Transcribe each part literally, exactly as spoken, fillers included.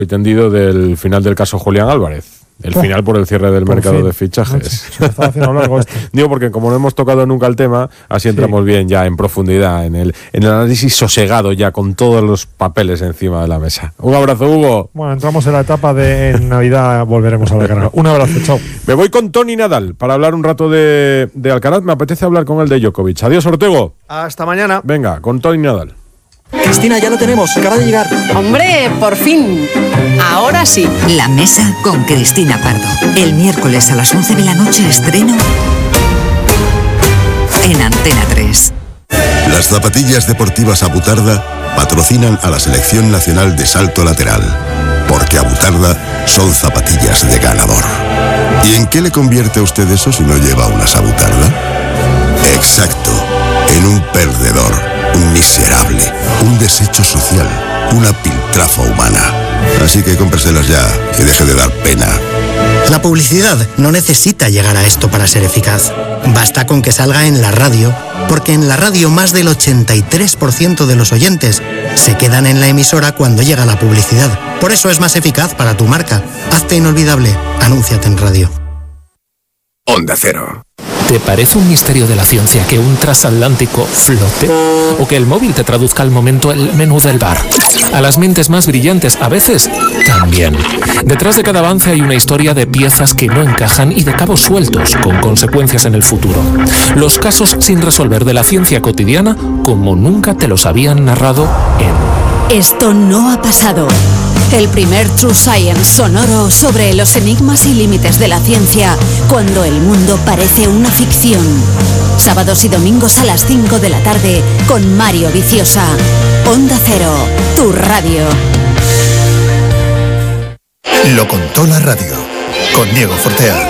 y tendido del final del caso Julián Álvarez. El oh, final por el cierre del mercado fin. de fichajes. Se me estaba haciendo largo esto. Digo porque como no hemos tocado nunca el tema, así entramos sí. bien ya en profundidad, en el, en el análisis sosegado ya con todos los papeles encima de la mesa. Un abrazo, Hugo. Bueno, entramos en la etapa de en Navidad, volveremos a la carrera. Un abrazo, chao. Me voy con Toni Nadal para hablar un rato de, de Alcaraz. Me apetece hablar con él de Djokovic. Adiós, Ortego. Hasta mañana. Venga, con Toni Nadal. Cristina, ya lo tenemos, acaba de llegar. ¡Hombre, por fin! Ahora sí. La mesa con Cristina Pardo. El miércoles a las once de la noche estreno en Antena tres. Las zapatillas deportivas Abutarda patrocinan a la Selección Nacional de Salto Lateral, porque Abutarda son zapatillas de ganador. ¿Y en qué le convierte a usted eso si no lleva unas Abutarda? Exacto, en un perdedor. Un miserable, un desecho social, una piltrafa humana. Así que cómpreselas ya y deje de dar pena. La publicidad no necesita llegar a esto para ser eficaz. Basta con que salga en la radio, porque en la radio más del ochenta y tres por ciento de los oyentes se quedan en la emisora cuando llega la publicidad. Por eso es más eficaz para tu marca. Hazte inolvidable. Anúnciate en radio. Onda Cero. ¿Te parece un misterio de la ciencia que un transatlántico flote? ¿O que el móvil te traduzca al momento el menú del bar? A las mentes más brillantes, a veces, también. Detrás de cada avance hay una historia de piezas que no encajan y de cabos sueltos, con consecuencias en el futuro. Los casos sin resolver de la ciencia cotidiana, como nunca te los habían narrado en... Esto no ha pasado. El primer True Science sonoro sobre los enigmas y límites de la ciencia cuando el mundo parece una ficción. Sábados y domingos a las cinco de la tarde con Mario Viciosa. Onda Cero, tu radio. Lo contó la radio con Diego Fortea.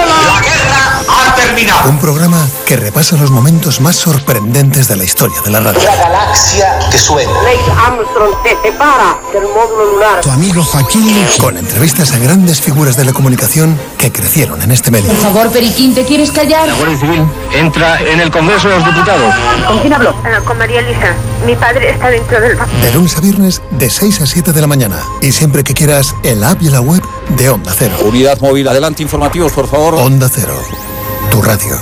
Un programa que repasa los momentos más sorprendentes de la historia de la radio. La galaxia que suena. Neil Armstrong se separa del módulo lunar. Tu amigo Joaquín. Con entrevistas a grandes figuras de la comunicación que crecieron en este medio. Por favor, Periquín, ¿te quieres callar? La Guardia Civil entra en el Congreso de los Diputados. ¿Con quién hablo? Uh, con María Elisa. Mi padre está dentro del... De lunes a viernes, de seis a siete de la mañana. Y siempre que quieras, en la app y en la web de Onda Cero. Unidad móvil, adelante, informativos, por favor. Onda Cero. Tu radio.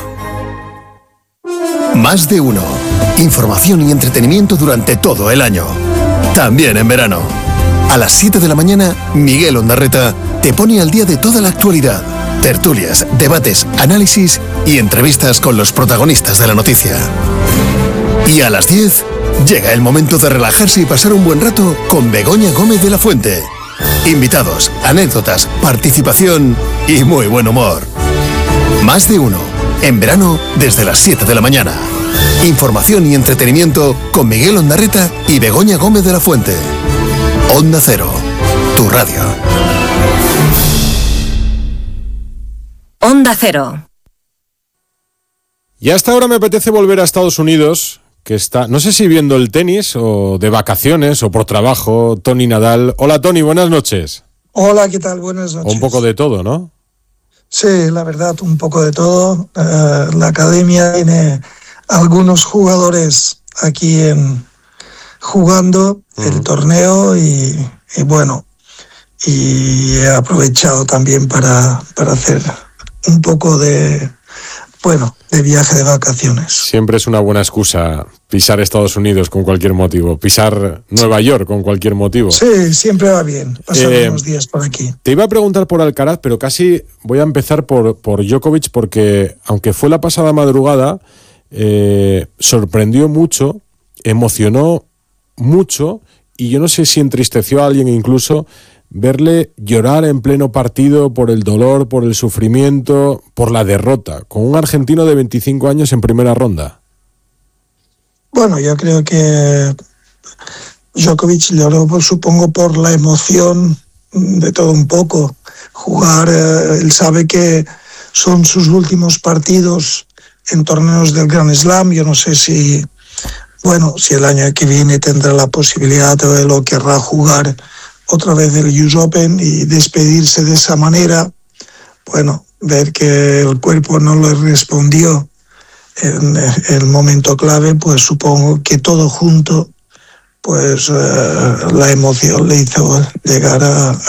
Más de uno. Información y entretenimiento durante todo el año. También en verano. A las siete de la mañana, Miguel Ondarreta te pone al día de toda la actualidad. Tertulias, debates, análisis y entrevistas con los protagonistas de la noticia. Y a las diez, llega el momento de relajarse y pasar un buen rato con Begoña Gómez de la Fuente. Invitados, anécdotas, participación y muy buen humor. Más de uno. En verano, desde las siete de la mañana. Información y entretenimiento con Miguel Ondarreta y Begoña Gómez de la Fuente. Onda Cero. Tu radio. Onda Cero. Y hasta ahora me apetece volver a Estados Unidos, que está, no sé si viendo el tenis o de vacaciones o por trabajo, Toni Nadal. Hola Toni, buenas noches. Hola, ¿qué tal? Buenas noches. O un poco de todo, ¿no? Sí, la verdad, un poco de todo. Uh, la academia tiene algunos jugadores aquí en, jugando uh-huh. el torneo y, y bueno, y he aprovechado también para, para hacer un poco de, bueno, de viaje de vacaciones. Siempre es una buena excusa pisar Estados Unidos con cualquier motivo, pisar Nueva York con cualquier motivo. Sí, siempre va bien, pasar eh, unos días por aquí. Te iba a preguntar por Alcaraz, pero casi voy a empezar por, por Djokovic, porque aunque fue la pasada madrugada, eh, sorprendió mucho, emocionó mucho, y yo no sé si entristeció a alguien incluso verle llorar en pleno partido por el dolor, por el sufrimiento, por la derrota, con un argentino de veinticinco años en primera ronda. Bueno, yo creo que Djokovic lloró, pues, supongo, por la emoción de todo un poco. Jugar, eh, él sabe que son sus últimos partidos en torneos del Grand Slam. Yo no sé si, bueno, si el año que viene tendrá la posibilidad o lo querrá jugar otra vez el U S Open y despedirse de esa manera. Bueno, ver que el cuerpo no le respondió en el momento clave, pues supongo que todo junto pues eh, la emoción le hizo llegar a,